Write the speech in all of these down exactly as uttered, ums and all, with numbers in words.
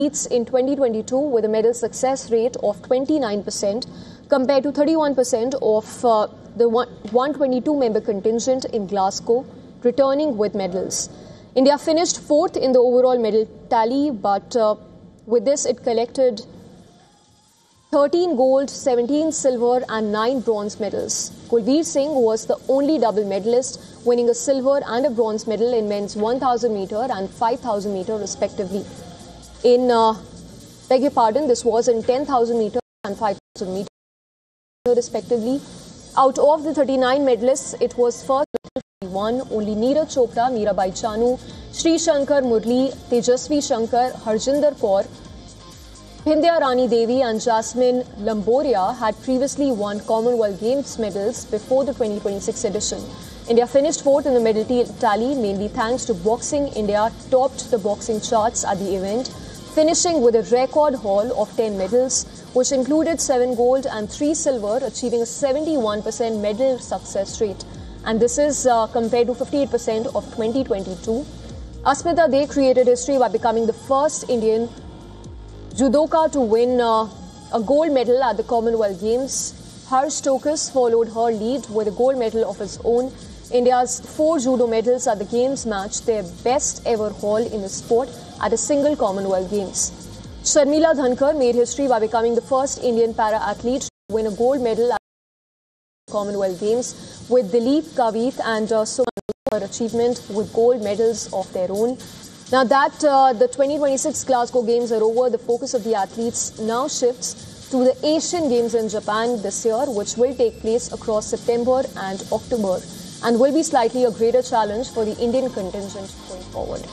in twenty twenty-two with a medal success rate of twenty-nine percent compared to thirty-one percent of uh, the one hundred twenty-two member contingent in Glasgow, returning with medals. India finished fourth in the overall medal tally, but uh, with this it collected thirteen gold, seventeen silver and nine bronze medals. Kulveer Singh was the only double medalist, winning a silver and a bronze medal in men's one thousand meter and five thousand meter respectively. In, uh, beg your pardon, this was in ten thousand meter and five thousand meter respectively. Out of the thirty-nine medalists, it was first one only Neeraj Chopra, Mirabai Chanu, Sri Shankar Murli, Tejasvi Shankar, Harjinder Kaur, Bhindya Rani Devi and Jasmine Lamboria had previously won Commonwealth Games medals before the twenty twenty-six edition. India finished fourth in the medal tally, mainly thanks to boxing. India topped the boxing charts at the event, finishing with a record haul of ten medals, which included seven gold and three silver, achieving a seventy-one percent medal success rate. And this is uh, compared to fifty-eight percent of twenty twenty-two. Asmita Dey created history by becoming the first Indian judoka to win uh, a gold medal at the Commonwealth Games. Harsh Tokas followed her lead with a gold medal of his own. India's four judo medals at the Games matched their best ever haul in the sport at a single Commonwealth Games. Sharmila Dhankar made history by becoming the first Indian para-athlete to win a gold medal at the Commonwealth Games, with Dilip Kavit and uh, Suman her achievement with gold medals of their own. Now that uh, the twenty twenty-six Glasgow Games are over, the focus of the athletes now shifts to the Asian Games in Japan this year, which will take place across September and October, and will be slightly a greater challenge for the Indian contingent going forward.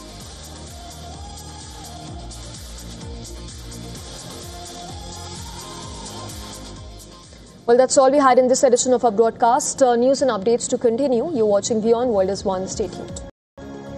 Well, that's all we had in this edition of our broadcast. Uh, news and updates to continue. You're watching Beyond World is One. Stay tuned.